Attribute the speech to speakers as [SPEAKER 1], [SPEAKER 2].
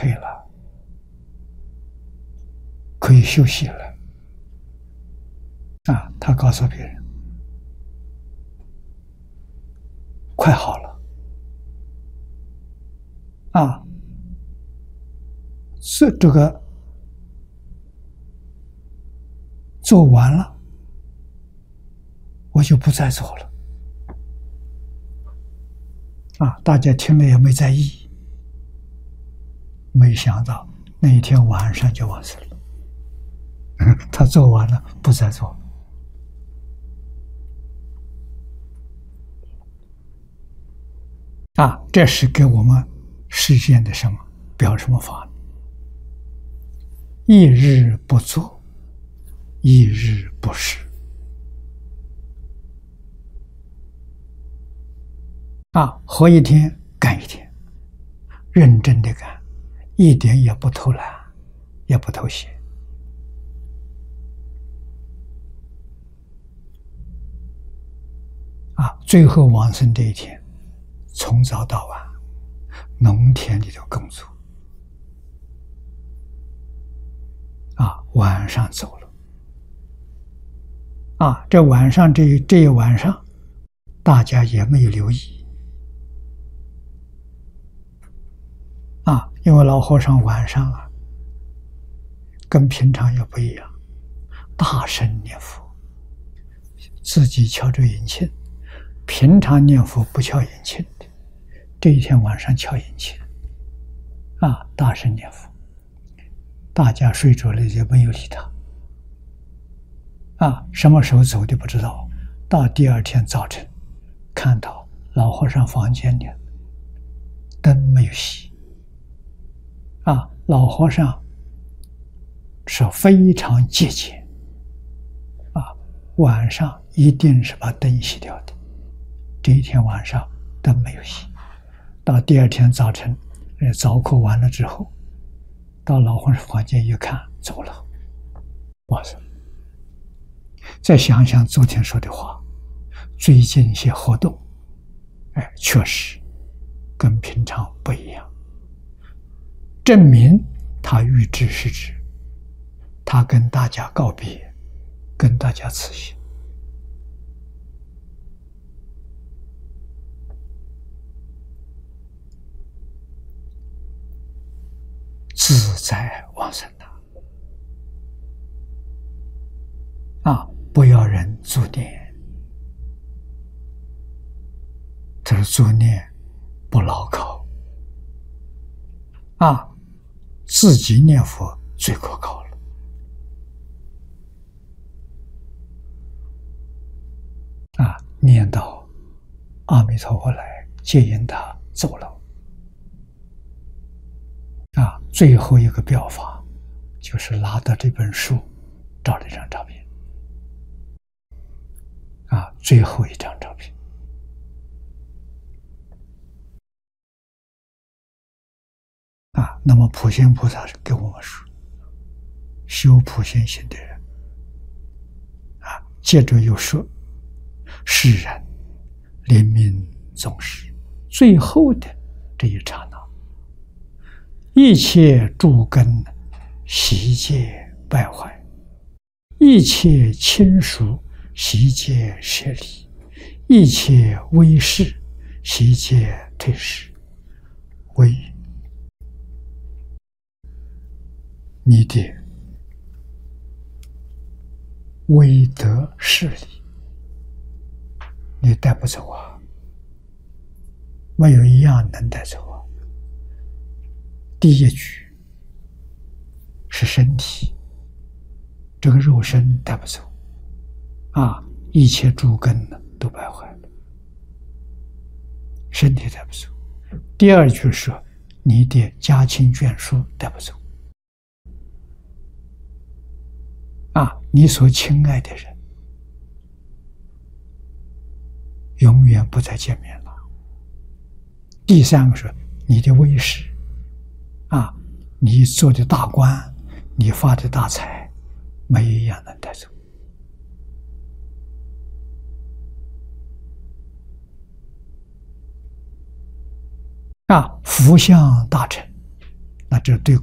[SPEAKER 1] 退了，可以休息了。他告诉别人，快好了。这个做完了，我就不再做了。大家听了也没在意，没想到那一天晚上就完事了。他做完了，不再做了。这是给我们实现的什么？表什么法呢？一日不作，一日不食。活一天干一天，认真的干，一点也不偷懒，也不偷闲。最后往生这一天，从早到晚，农田里头工作。晚上走了。这晚上这一晚上，大家也没有留意。因为老和尚晚上跟平常也不一样，大声念佛，自己敲着引磬。平常念佛不敲引磬的，这一天晚上敲引磬，大声念佛。大家睡着了也没有理他。什么时候走的不知道，到第二天早晨，看到老和尚房间里灯没有熄。老和尚是非常节俭，晚上一定是把灯熄掉的。这一天晚上灯没有熄，到第二天早晨，早课完了之后，到老和尚房间一看，走了。哇塞！再想想昨天说的话，最近一些活动，确实跟平常不一样，证明他预知是指，他跟大家告别，跟大家辞行。自在往生不要人助念，这是助念不牢靠自己念佛最可靠了念到阿弥陀佛来接引他走了最后一个表法就是拿到这本书照了一张照片最后一张照片那么普贤菩萨给我们说，修普贤行的人接着又说，世人临命终时最后的这一刹那，一切诸根悉皆败坏，一切亲属悉皆舍离，一切威势悉皆退失，唯你的威德势力，你带不走没有一样能带走第一句是身体，这个肉身带不走一切诸根都败坏了，身体带不走。第二句是你的家亲眷属带不走你所亲爱的人永远不再见面了。第三个是你的威势你做的大官，你发的大财，没有一样能带走福相大成， 那这对